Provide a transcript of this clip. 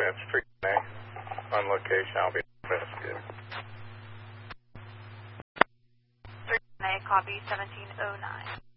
it's Freakin' on location. I'll be investigating. Freakin' copy 1709.